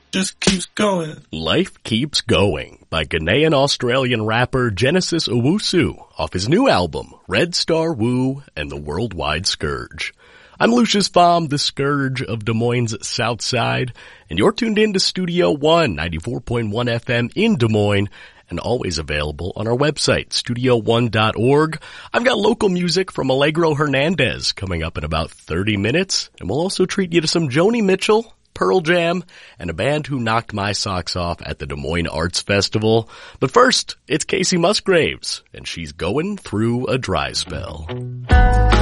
just keeps going. Life Keeps Going by Ghanaian Australian rapper Genesis Owusu off his new album, Red Star Woo and the Worldwide Scourge. I'm Lucius Baum, the Scourge of Des Moines' South Side, and you're tuned in to Studio One, 94.1 FM in Des Moines, and always available on our website, studio1.org. I've got local music from Allegro Hernandez coming up in about 30 minutes, and we'll also treat you to some Joni Mitchell, Pearl Jam, and a band who knocked my socks off at the Des Moines Arts Festival. But first, it's Casey Musgraves, and she's going through a dry spell.